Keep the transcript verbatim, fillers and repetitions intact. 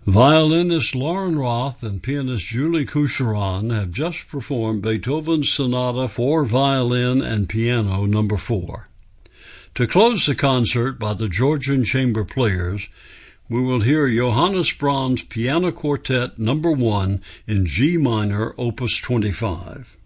Violinist Lauren Roth and pianist Julie Coucheron have just performed Beethoven's Sonata for Violin and Piano Number four. To close the concert by the Georgian Chamber Players, we will hear Johannes Brahms' Piano Quartet Number one in G minor, Opus twenty-five.